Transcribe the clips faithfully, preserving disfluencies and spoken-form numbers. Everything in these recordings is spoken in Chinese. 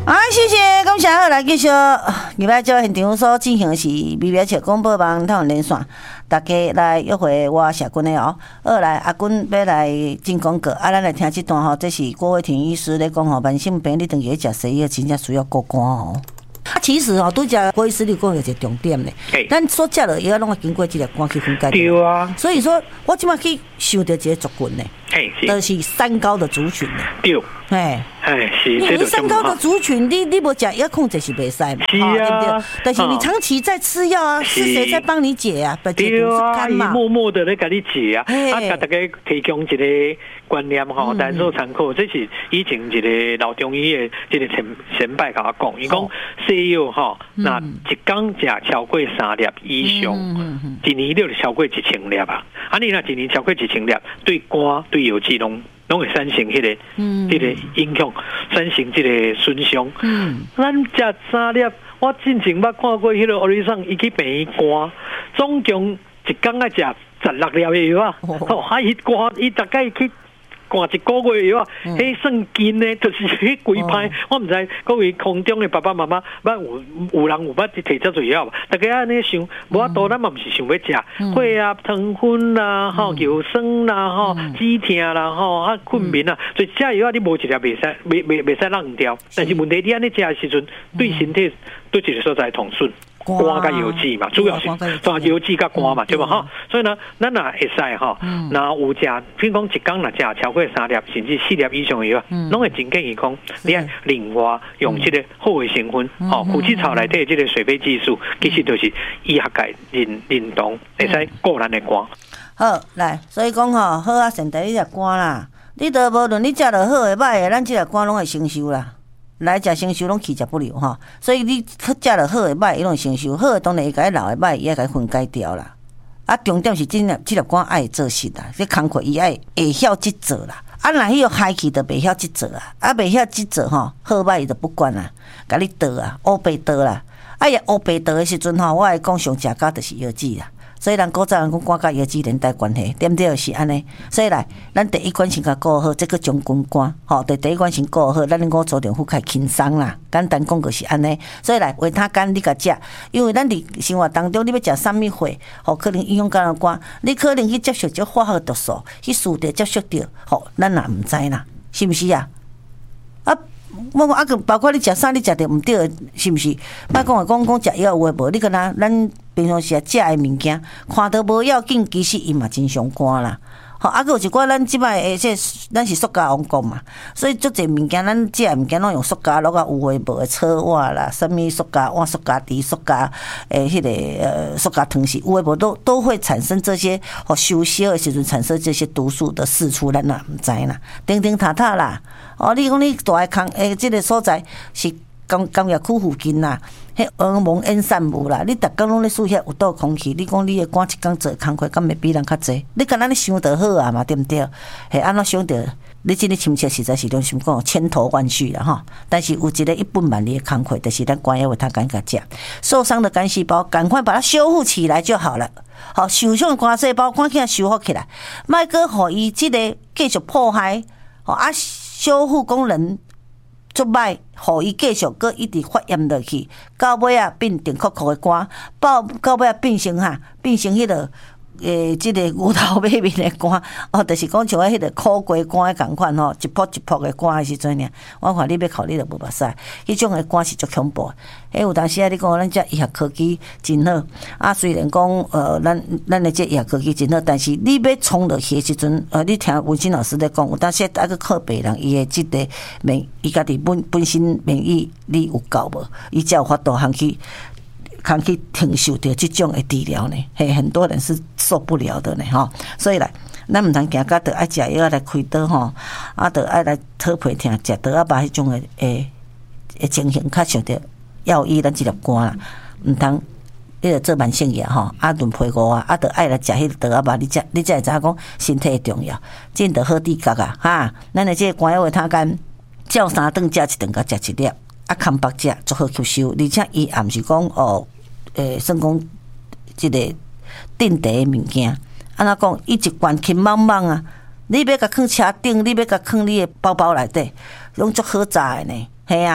啊，谢谢，感谢好来继续。礼拜九现场所进行的是微微笑广播网台湾连线，大家来约会我社君的哦。二来阿君要来进广告，啊，咱来听这段吼，这是郭伟庭医师咧讲吼，慢性病你等于食西药，真正需要过关哦。啊，其实吼，拄只郭医师你讲的一个重点咧，咱所食的药拢会经过这个关去分解掉。 对啊。 所以说我即马去想到一个族群咧，就是三高的族群咧。 对。 哎。 哎，是， 你你三高的族群，你你无食药控制是袂使嘛， 是啊， 对不对？但是你长期在吃药啊，是谁在帮你解啊？ 对啊，伊默默的在给你解啊，啊，给大家提供一个观念吼，但做参考，这是以前一个老中医的这个前前辈甲我讲，伊讲西药吼，那一工食超过三粒以上，一年就超过一千粒啊！啊，你若一年超过一千粒，对肝对药剂拢。拢会产生迄个、迄个影响，产生这个损伤。嗯，咱食三粒，我之前捌看过迄个欧丽桑，伊去病肝，总共一工爱食十六粒的药啊。哦，啊，伊肝伊大概去肝一个月药啊，迄算紧呢，就是迄几派。我毋知各位空中的爸爸妈妈，捌有有人有捌摕遮侪药，大家安尼想，无啊多咱嘛毋是想要食血压、糖分啦、吼腰酸啦、吼止痛啦、吼啊困眠啊，所以遮药啊你无一粒袂使，袂袂袂使扔掉。但是问题你安尼食的时阵，对身体对一个所在痛损。肝甲药剂嘛，主要是抓药剂甲肝嘛，对吧？哈，所以呢，咱若会使哈，那有食，譬如讲一工若食超过三粒甚至四粒以上的药，拢会真建议讲，你爱另外用这个好的成分，哦，虎刺草内底这个水培技术，其实就是医学界认认同，会使顾咱的肝。 好，来，所以讲吼，好啊，先带你食肝啦，你都无论你食落好的歹的，咱这个肝拢会承受啦。来食承受拢气食不了吼，所以你食了好的歹，伊拢承受好的当然会甲老的歹，伊会甲分解掉啦。啊，重点是真粒这粒肝爱做实啦，这工课伊爱会晓去做啦。啊，若迄个害去就袂晓去做啊，啊袂晓去做吼，好歹伊就不管啦，甲你倒啊，乌白倒啦。啊，伊乌白倒的时阵吼，我会讲上食甲就是药剂啦。所以咱古早人讲肝甲药剂连带关系，对不对？是安尼。所以来，咱第一关先甲顾好，这个将军肝，吼，第第一关先顾好，咱五组长副开轻松啦。简单讲就是安尼。所以来，维他干你甲食，因为咱伫生活当中，你要食啥物货，吼，可能影响到肝，你可能去接触这化学毒素，去输着接触着，吼，咱也毋知啦，是毋是啊？啊。我讲啊个，包括你食啥，你食着毋对，是毋是？莫讲话讲讲食药有诶无？你敢若咱平常时食诶物件，看到无要紧，其实伊嘛真伤肝啦。吼，啊个有一寡咱即摆诶，这咱是塑胶王国嘛，所以足侪物件咱食诶物件拢用塑胶落啊，有诶无诶车碗啦，什物塑胶碗、塑胶碟、塑胶诶，迄个呃塑胶汤匙，有诶无都都会产生这些，吼收烧诶时阵产生这些毒素的释出，咱也毋知啦，叮叮塔塔啦。哦，你讲你住诶空诶，即个所在是工工业区附近啦，迄黄蒙烟散物啦，你逐工拢咧输遐有毒空气，你讲你诶肝一工做工课，敢会比人较济？你敢若你想得好啊嘛，对毋对？嘿，安怎想着？你即个亲切实在是拢想讲千头万绪啦吼，但是有一个一本万利的工课，就是咱肝要为他赶快食，受伤的肝细胞赶快把它修复起来就好了。好，受伤的肝细胞赶紧修复起来，莫搁互伊即个继续破坏，吼啊！修复功能足歹，互伊继续搁一直发炎落去，到尾啊变定酷酷的肝，到到尾啊变成哈，变成迄个诶，即个牛头马面的肝，哦，就是讲像迄个苦瓜肝的共款吼，一扑一扑的肝的时阵呢，我看你要考虑就无目屎，迄种的肝是足恐怖。诶，有当时啊，你讲咱这医学科技真好，啊，虽然讲呃，咱咱的这医学科技真好，但是你要冲落去的时阵，呃，你听文心老师在讲，有当时啊个靠别人，伊的即个免，伊家己本本身免疫力有够无，伊才有法度通去。看去承受到这种的治疗呢，嘿，很多人是受不了的呢，哈。所以来，咱唔通行到得爱食药来开刀吼，啊，得爱来讨皮疼，食得啊把迄种的诶诶情形较像着药医咱一粒肝啦，唔通你着做慢性药吼，啊轮皮糊啊，啊得爱来食迄得啊把你才你才会知影讲身体重要，真得好地角啊，哈，咱的这个肝药话他干照三顿食一顿，甲食一粒。啊，康白食足好吸收，而且伊也毋是讲哦，诶、欸，算讲即个定地诶物件。安怎讲？伊一罐轻茫茫啊，你要甲放车顶，你要甲放你诶包包内底，拢足好炸诶呢，系啊。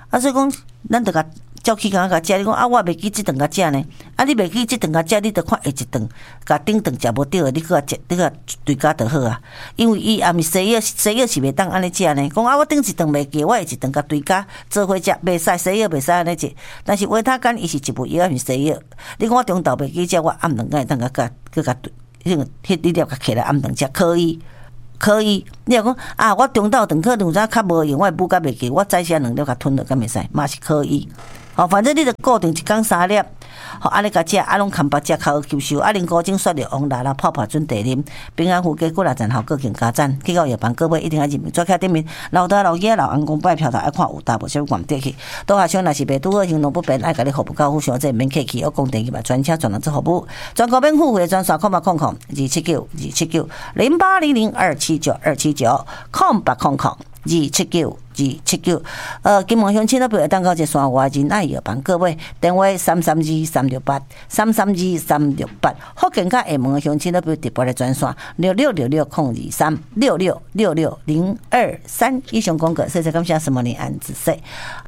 啊，所以讲，咱着甲照起甲甲食。你讲啊，我袂记即顿甲食呢。啊，你袂记即顿甲食，你着看下一顿，甲顶顿食无着的，你搁甲食，你搁对家就好啊。因为伊也毋是西药，西药是袂当安尼食呢。讲啊，我顶一顿袂记，我下一顿甲对家做伙食，袂使西药袂使安尼食。但是维他干伊是一味药，毋是西药。你讲我中昼袂记食，我暗顿甲会当甲甲搁甲对，迄个迄你了甲起来暗顿食可以。可以，你若讲啊，我中昼顿可能有啥较无用，我补甲袂记，我早些两粒甲吞落，敢袂使，嘛是可以。吼、哦，反正你着固定一工三粒，吼，安尼甲食，啊，拢空白食，较好吸收。啊，啉古精雪绿王辣啦，泡泡准茶啉，平安符加过来赞效，个更加赞。去到药房，各位一定要认明，抓起顶面老大老爷老翁公拜票头爱看有大无小关得去。倒下想若是袂拄好行动不便，爱甲你服务到付上这免客气，我讲电去嘛，专车专人做服务，全国免付费专线空八空空二七九二七九零八零零二七九二七九空八空空。二七九二七九，呃，金门乡亲那边会当到一山外人爱药房，各位电话三三二三六八三三二三六八，福建甲厦门的乡亲那边直播的专线六六六六空二三六六六六零二三。以上广告，谢谢感谢什么你安子说。